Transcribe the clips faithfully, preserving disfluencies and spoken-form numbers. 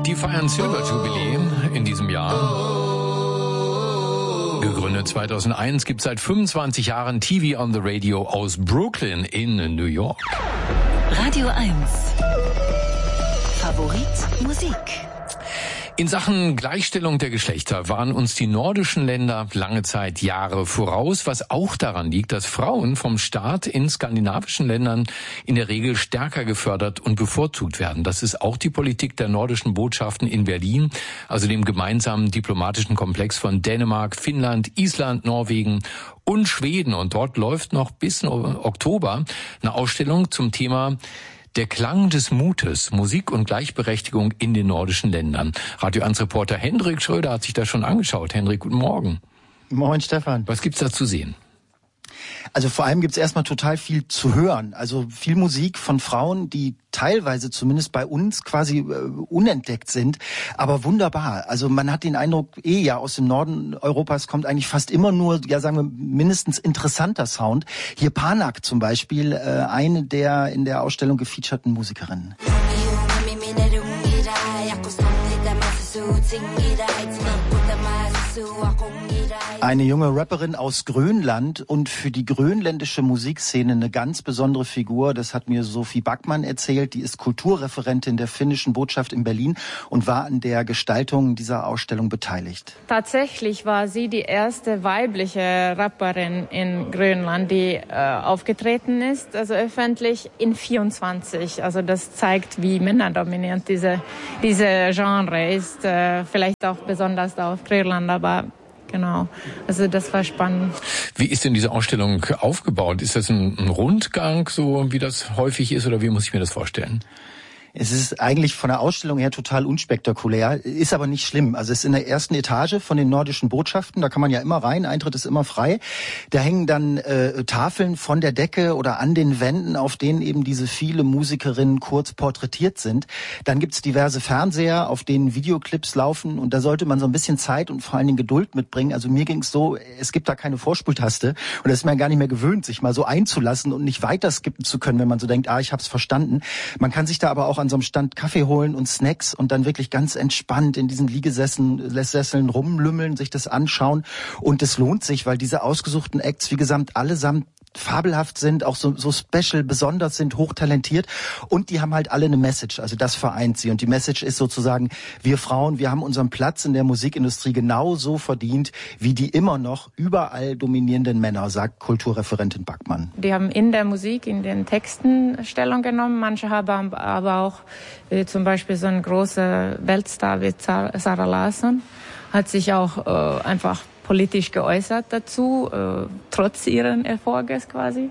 Die feiern Silberjubiläum in diesem Jahr. Gegründet zweitausendeins, gibt seit fünfundzwanzig Jahren T V on the Radio aus Brooklyn in New York. Radio eins. Favorit Musik. In Sachen Gleichstellung der Geschlechter waren uns die nordischen Länder lange Zeit Jahre voraus, was auch daran liegt, dass Frauen vom Staat in skandinavischen Ländern in der Regel stärker gefördert und bevorzugt werden. Das ist auch die Politik der nordischen Botschaften in Berlin, also dem gemeinsamen diplomatischen Komplex von Dänemark, Finnland, Island, Norwegen und Schweden. Und dort läuft noch bis Oktober eine Ausstellung zum Thema Der Klang des Mutes, Musik und Gleichberechtigung in den nordischen Ländern. Radio eins Reporter Hendrik Schröder hat sich das schon angeschaut. Hendrik, guten Morgen. Moin, Stefan. Was gibt's da zu sehen? Also vor allem gibt's erstmal total viel zu hören. Also viel Musik von Frauen, die teilweise zumindest bei uns quasi äh, unentdeckt sind, aber wunderbar. Also man hat den Eindruck, eh ja, aus dem Norden Europas kommt eigentlich fast immer nur, ja sagen wir, mindestens interessanter Sound. Hier Panak zum Beispiel, äh, eine der in der Ausstellung gefeaturten Musikerinnen. Eine junge Rapperin aus Grönland und für die grönländische Musikszene eine ganz besondere Figur. Das hat mir Sophie Backman erzählt. Die ist Kulturreferentin der finnischen Botschaft in Berlin und war an der Gestaltung dieser Ausstellung beteiligt. Tatsächlich war sie die erste weibliche Rapperin in Grönland, die äh, aufgetreten ist, also öffentlich in vierundzwanzig. Also das zeigt, wie männerdominierend diese, diese Genre ist. Äh, vielleicht auch besonders da auf Grönland, aber genau, also das war spannend. Wie ist denn diese Ausstellung aufgebaut? Ist das ein, ein Rundgang, so wie das häufig ist, oder wie muss ich mir das vorstellen? Es ist eigentlich von der Ausstellung her total unspektakulär, ist aber nicht schlimm. Also es ist in der ersten Etage von den nordischen Botschaften, da kann man ja immer rein, Eintritt ist immer frei. Da hängen dann äh, Tafeln von der Decke oder an den Wänden, auf denen eben diese viele Musikerinnen kurz porträtiert sind. Dann gibt's diverse Fernseher, auf denen Videoclips laufen und da sollte man so ein bisschen Zeit und vor allen Dingen Geduld mitbringen. Also mir ging's so, es gibt da keine Vorspultaste und das ist man gar nicht mehr gewöhnt, sich mal so einzulassen und nicht weiter skippen zu können, wenn man so denkt, ah, ich hab's verstanden. Man kann sich da aber auch an so einem Stand Kaffee holen und Snacks und dann wirklich ganz entspannt in diesen Liegesesseln Sesseln rumlümmeln, sich das anschauen. Und es lohnt sich, weil diese ausgesuchten Acts, wie gesagt, allesamt fabelhaft sind, auch so, so special, besonders sind, hochtalentiert und die haben halt alle eine Message, also das vereint sie und die Message ist sozusagen, wir Frauen, wir haben unseren Platz in der Musikindustrie genauso verdient wie die immer noch überall dominierenden Männer, sagt Kulturreferentin Backman. Die haben in der Musik, in den Texten Stellung genommen, manche haben aber auch äh, zum Beispiel so ein großer Weltstar wie Zara Larsson, hat sich auch äh, einfach politisch geäußert dazu, äh, trotz ihren Erfolges quasi.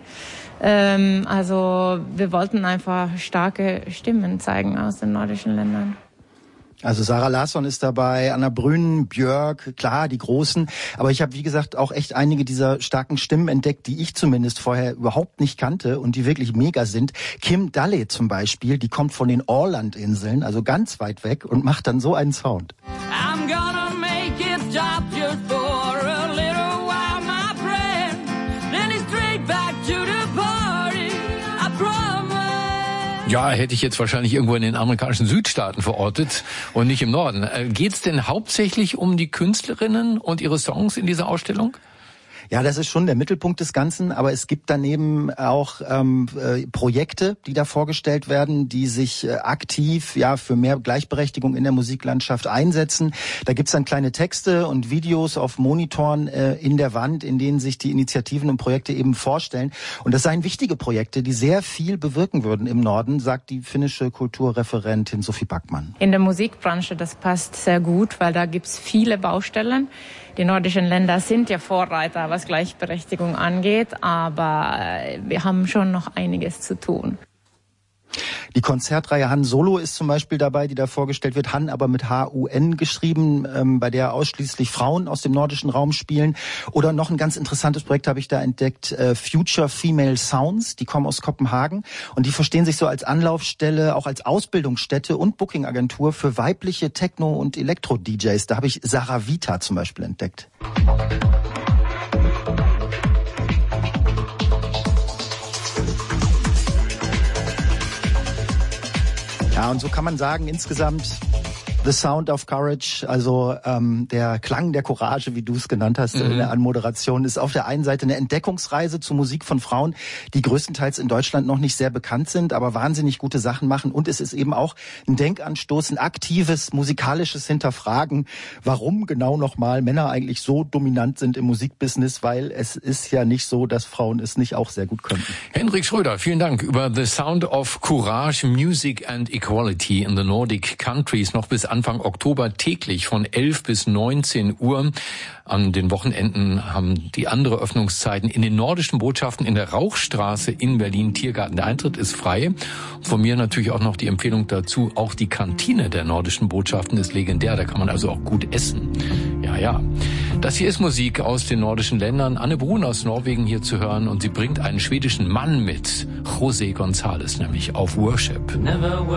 Ähm, also wir wollten einfach starke Stimmen zeigen aus den nordischen Ländern. Also Zara Larsson ist dabei, Anna Brünen, Björk, klar, die Großen. Aber ich habe, wie gesagt, auch echt einige dieser starken Stimmen entdeckt, die ich zumindest vorher überhaupt nicht kannte und die wirklich mega sind. Kim Dalle zum Beispiel, die kommt von den Ålandinseln, also ganz weit weg und macht dann so einen Sound. I'm gonna make it stop just for a little while, my friend. Then it's straight back to the party, I promise. Ja, hätte ich jetzt wahrscheinlich irgendwo in den amerikanischen Südstaaten verortet und nicht im Norden. Geht's denn hauptsächlich um die Künstlerinnen und ihre Songs in dieser Ausstellung? Ja, das ist schon der Mittelpunkt des Ganzen, aber es gibt daneben auch ähm, äh, Projekte, die da vorgestellt werden, die sich äh, aktiv ja für mehr Gleichberechtigung in der Musiklandschaft einsetzen. Da gibt's dann kleine Texte und Videos auf Monitoren äh, in der Wand, in denen sich die Initiativen und Projekte eben vorstellen. Und das seien wichtige Projekte, die sehr viel bewirken würden im Norden, sagt die finnische Kulturreferentin Sophie Backman. In der Musikbranche, das passt sehr gut, weil da gibt's viele Baustellen. Die nordischen Länder sind ja Vorreiter, was Gleichberechtigung angeht, aber wir haben schon noch einiges zu tun. Die Konzertreihe Han Solo ist zum Beispiel dabei, die da vorgestellt wird. Han aber mit H U N geschrieben, ähm, bei der ausschließlich Frauen aus dem nordischen Raum spielen. Oder noch ein ganz interessantes Projekt habe ich da entdeckt, äh, Future Female Sounds. Die kommen aus Kopenhagen und die verstehen sich so als Anlaufstelle, auch als Ausbildungsstätte und Bookingagentur für weibliche Techno- und Elektro-D Js. Da habe ich Sarah Vita zum Beispiel entdeckt. Ja, und so kann man sagen, insgesamt The Sound of Courage, also ähm, der Klang der Courage, wie du es genannt hast, mhm. in der Anmoderation, ist auf der einen Seite eine Entdeckungsreise zu Musik von Frauen, die größtenteils in Deutschland noch nicht sehr bekannt sind, aber wahnsinnig gute Sachen machen. Und es ist eben auch ein Denkanstoß, ein aktives musikalisches Hinterfragen, warum genau nochmal Männer eigentlich so dominant sind im Musikbusiness, weil es ist ja nicht so, dass Frauen es nicht auch sehr gut könnten. Hendrik Schröder, vielen Dank über The Sound of Courage, Music and Equality in the Nordic Countries, noch bis Anfang Oktober täglich von elf bis neunzehn Uhr. An den Wochenenden haben die andere Öffnungszeiten in den nordischen Botschaften in der Rauchstraße in Berlin Tiergarten. Der Eintritt ist frei. Von mir natürlich auch noch die Empfehlung dazu, auch die Kantine der nordischen Botschaften ist legendär. Da kann man also auch gut essen. Ja, ja. Das hier ist Musik aus den nordischen Ländern. Anne Brun aus Norwegen hier zu hören und sie bringt einen schwedischen Mann mit. José González nämlich auf Worship. Never